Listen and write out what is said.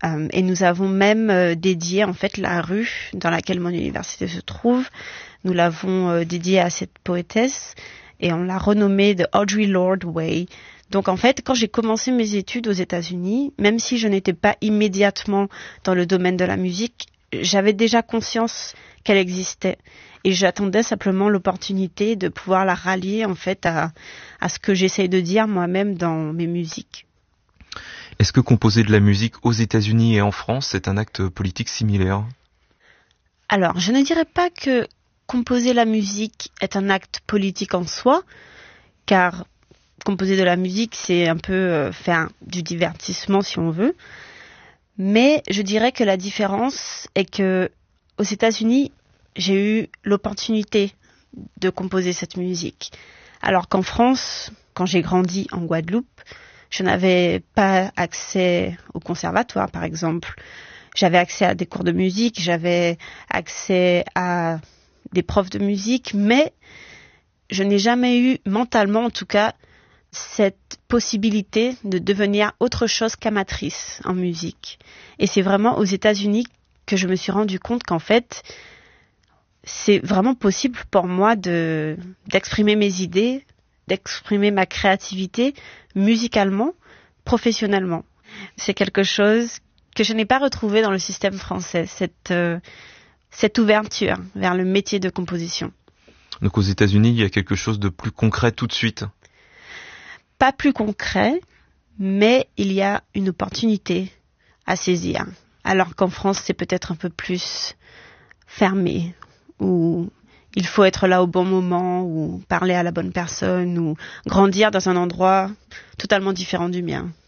Et nous avons même dédié en fait la rue dans laquelle mon université se trouve. Nous l'avons dédiée à cette poétesse et on l'a renommée The Audre Lorde Way. Donc en fait, quand j'ai commencé mes études aux États-Unis, même si je n'étais pas immédiatement dans le domaine de la musique, j'avais déjà conscience qu'elle existait. Et j'attendais simplement l'opportunité de pouvoir la rallier en fait à ce que j'essaye de dire moi-même dans mes musiques. Est-ce que composer de la musique aux États-Unis et en France, c'est un acte politique similaire ? Alors, je ne dirais pas que composer la musique est un acte politique en soi, car composer de la musique, c'est un peu faire du divertissement si on veut. Mais je dirais que la différence est que aux États-Unis, j'ai eu l'opportunité de composer cette musique. Alors qu'en France, quand j'ai grandi en Guadeloupe, je n'avais pas accès au conservatoire, par exemple. J'avais accès à des cours de musique, j'avais accès à des profs de musique, mais je n'ai jamais eu, mentalement en tout cas, cette possibilité de devenir autre chose qu'amatrice en musique. Et c'est vraiment aux États-Unis que je me suis rendu compte qu'en fait, c'est vraiment possible pour moi d'exprimer mes idées, d'exprimer ma créativité musicalement, professionnellement. C'est quelque chose que je n'ai pas retrouvé dans le système français, cette ouverture vers le métier de composition. Donc aux États-Unis, il y a quelque chose de plus concret tout de suite. Pas plus concret, mais il y a une opportunité à saisir. Alors qu'en France, c'est peut-être un peu plus fermé, où il faut être là au bon moment, ou parler à la bonne personne, ou grandir dans un endroit totalement différent du mien.